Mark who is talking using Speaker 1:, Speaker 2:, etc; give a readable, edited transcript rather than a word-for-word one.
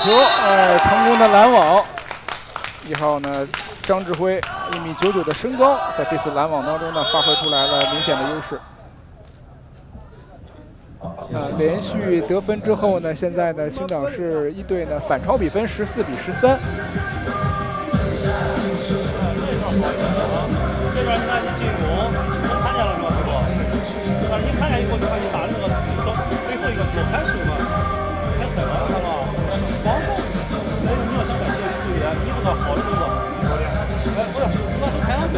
Speaker 1: 球，成功的拦网。1号呢，张志辉1.99米的身高，在这次拦网当中呢，发挥出来了明显的优势。连续得分之后呢，现在呢，青岛市一队呢反超比分14比13。
Speaker 2: 这边你看你进攻，我看见了是吧，师傅？但是你看见以后，就看你打的那个最后一个球开始嘛，开开了，看吧？往后，你要想把这个球员，你不知道好的那个，不是，你把手抬上去。